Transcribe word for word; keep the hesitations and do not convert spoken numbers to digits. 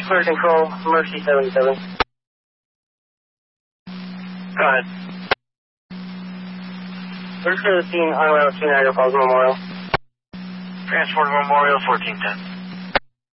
Clear control, Mercy seventy-seven. Go ahead. We're just going to the scene on Route two Niagara Falls Memorial. Transport Memorial fourteen ten.